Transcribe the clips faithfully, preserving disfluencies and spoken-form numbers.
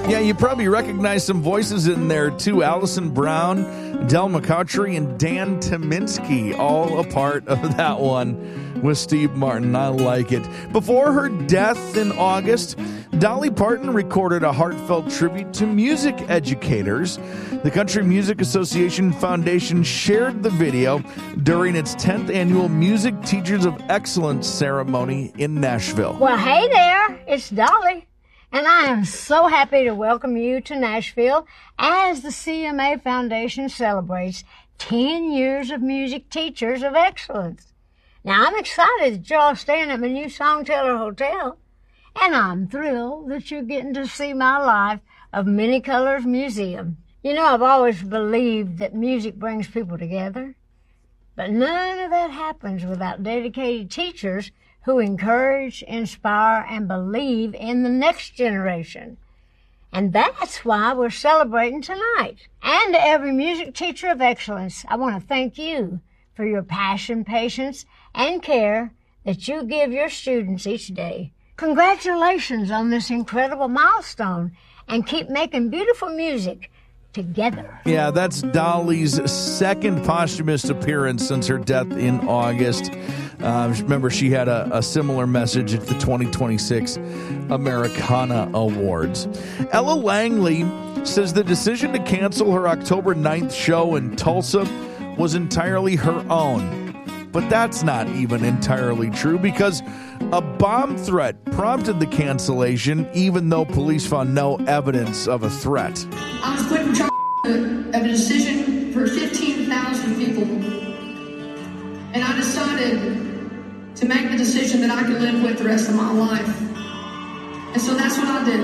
Yeah, you probably recognize some voices in there, too. Allison Brown, Del McCautry, and Dan Tyminski, all a part of that one with Steve Martin. I like it. Before her death in August, Dolly Parton recorded a heartfelt tribute to music educators. The Country Music Association Foundation shared the video during its tenth annual Music Teachers of Excellence ceremony in Nashville. Well, hey there, it's Dolly. And I am so happy to welcome you to Nashville as the C M A Foundation celebrates ten years of Music Teachers of Excellence. Now, I'm excited that you're all staying at my new Songteller Hotel, and I'm thrilled that you're getting to see my Life of Many Colors Museum. You know, I've always believed that music brings people together, but none of that happens without dedicated teachers who encourage, inspire, and believe in the next generation. And that's why we're celebrating tonight. And to every music teacher of excellence, I want to thank you for your passion, patience, and care that you give your students each day. Congratulations on this incredible milestone, and keep making beautiful music together. Yeah, that's Dolly's second posthumous appearance since her death in August. Uh, remember, she had a, a similar message at the twenty twenty-six Americana Awards. Ella Langley says the decision to cancel her October ninth show in Tulsa was entirely her own. But that's not even entirely true, because a bomb threat prompted the cancellation, even though police found no evidence of a threat. I was put in charge of a decision for fifteen thousand people. And I decided to make the decision that I could live with the rest of my life. And so that's what I did.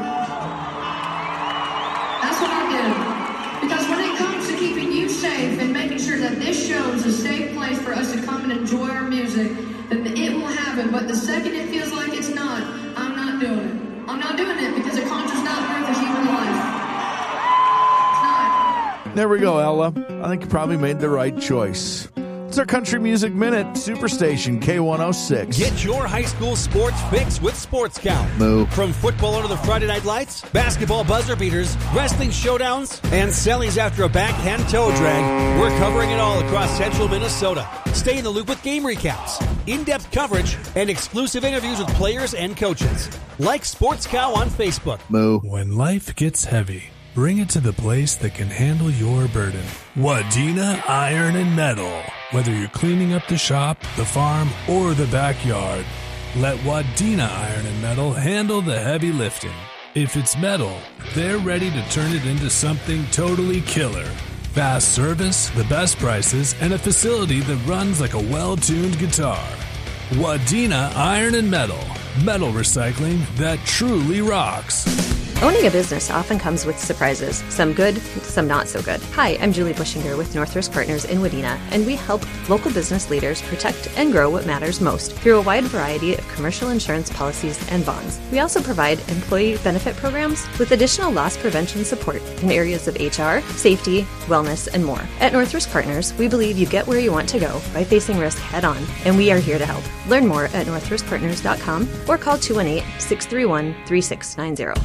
That's what I did. Because when it comes to keeping you safe and making sure that this show is a safe place for us to come and enjoy our music, then it will happen. But the second it feels like it's not, I'm not doing it. I'm not doing it because a concert's not worth a human life. It's not. There we go, Ella. I think you probably made the right choice. It's our Country Music Minute, Superstation K one oh six. Get your high school sports fix with Sports Count. Moo. From football under the Friday night lights, basketball buzzer beaters, wrestling showdowns, and sellies after a backhand toe drag, we're covering it all across central Minnesota. Stay in the loop with game recaps, in-depth coverage, and exclusive interviews with players and coaches. Like Sports Cow on Facebook. Moo. When life gets heavy, bring it to the place that can handle your burden. Wadena Iron and Metal. Whether you're cleaning up the shop, the farm, or the backyard, let Wadena Iron and Metal handle the heavy lifting. If it's metal, they're ready to turn it into something totally killer. Fast service, the best prices, and a facility that runs like a well-tuned guitar. Wadena Iron and Metal. Metal recycling that truly rocks. Owning a business often comes with surprises, some good, some not so good. Hi, I'm Julie Bushinger with Northrisk Partners in Wadena, and we help local business leaders protect and grow what matters most through a wide variety of commercial insurance policies and bonds. We also provide employee benefit programs with additional loss prevention support in areas of H R, safety, wellness, and more. At Northrisk Partners, we believe you get where you want to go by facing risk head on, and we are here to help. Learn more at northrisk partners dot com or call two one eight, six three one, three six nine zero.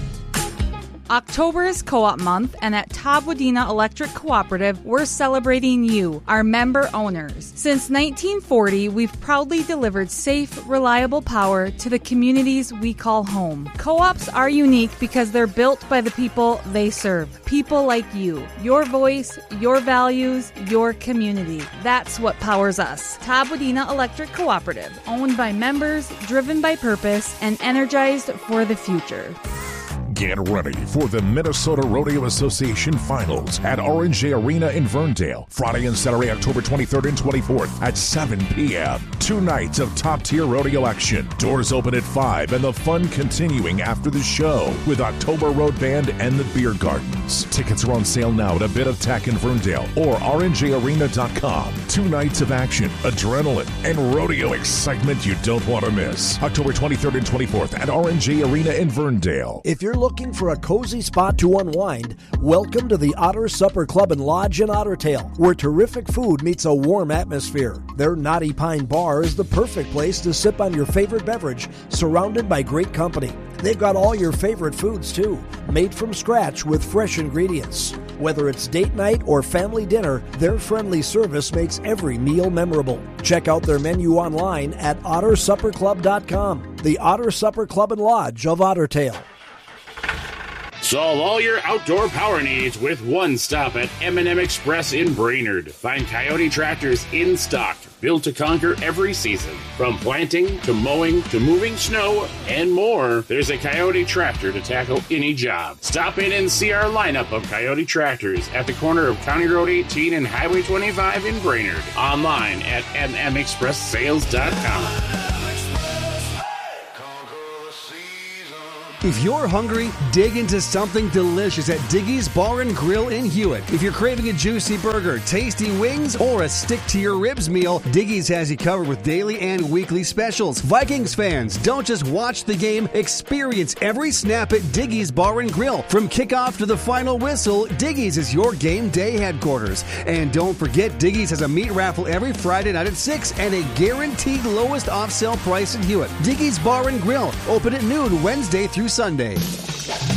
October is Co-op Month, and at Todd Wadena Electric Cooperative, we're celebrating you, our member owners. Since nineteen forty, we've proudly delivered safe, reliable power to the communities we call home. Co-ops are unique because they're built by the people they serve. People like you. Your voice, your values, your community. That's what powers us. Todd Wadena Electric Cooperative, owned by members, driven by purpose, and energized for the future. Get ready for the Minnesota Rodeo Association Finals at R and J Arena in Verndale, Friday and Saturday, October twenty-third and twenty-fourth at seven p.m. Two nights of top-tier rodeo action. Doors open at five, and the fun continuing after the show with October Road Band and the Beer Gardens. Tickets are on sale now at a Bit of Tack in Verndale or r n j arena dot com. Two nights of action, adrenaline, and rodeo excitement you don't want to miss. October twenty-third and twenty-fourth at R and J Arena in Verndale. If you're looking looking for a cozy spot to unwind, welcome to the Otter Supper Club and Lodge in Ottertail, where terrific food meets a warm atmosphere. Their Knotty Pine Bar is the perfect place to sip on your favorite beverage, surrounded by great company. They've got all your favorite foods, too, made from scratch with fresh ingredients. Whether it's date night or family dinner, their friendly service makes every meal memorable. Check out their menu online at otter supper club dot com, the Otter Supper Club and Lodge of Ottertail. Solve all your outdoor power needs with one stop at M and M Express in Brainerd. Find Coyote tractors in stock, built to conquer every season. From planting to mowing to moving snow and more, there's a Coyote tractor to tackle any job. Stop in and see our lineup of Coyote tractors at the corner of County Road eighteen and Highway twenty-five in Brainerd. Online at m m express sales dot com. If you're hungry, dig into something delicious at Diggy's Bar and Grill in Hewitt. If you're craving a juicy burger, tasty wings, or a stick-to-your-ribs meal, Diggy's has you covered with daily and weekly specials. Vikings fans, don't just watch the game, experience every snap at Diggy's Bar and Grill. From kickoff to the final whistle, Diggy's is your game day headquarters. And don't forget, Diggy's has a meat raffle every Friday night at six and a guaranteed lowest off-sale price in Hewitt. Diggy's Bar and Grill, open at noon Wednesday through Sunday.